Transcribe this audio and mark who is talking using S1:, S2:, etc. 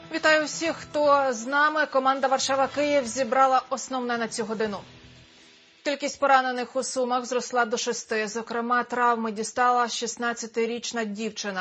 S1: Вітаю всіх, хто з нами. Команда «Варшава-Київ» зібрала основне на цю годину. Кількість поранених у Сумах зросла до 6. Зокрема, травми дістала 16-річна дівчина.